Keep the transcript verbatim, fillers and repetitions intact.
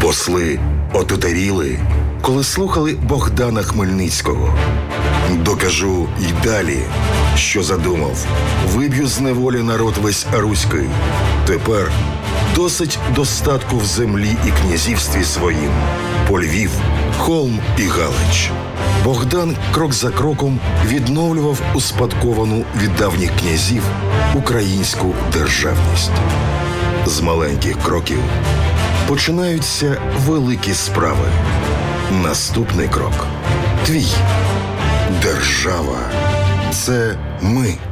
Посли отутаріли, коли слухали Богдана Хмельницького. Докажу й далі, що задумав. Виб'ю з неволі народ весь руський. Тепер досить достатку в землі і князівстві своїм. По Львів, Холм і Галич. Богдан крок за кроком відновлював успадковану від давніх князів українську державність. З маленьких кроків починаються великі справи. Наступний крок – твій. Держава – це ми.